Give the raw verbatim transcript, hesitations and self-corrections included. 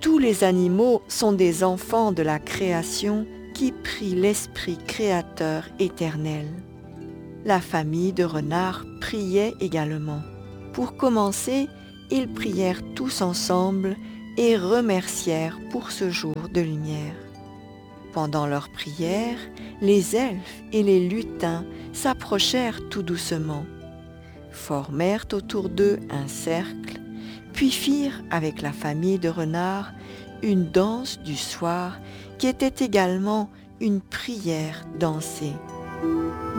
Tous les animaux sont des enfants de la création qui prient l'Esprit créateur éternel. La famille de renards priait également. Pour commencer, ils prièrent tous ensemble et remercièrent pour ce jour de lumière. Pendant leur prière, les elfes et les lutins s'approchèrent tout doucement, formèrent autour d'eux un cercle, puis firent avec la famille de renards une danse du soir qui était également une prière dansée.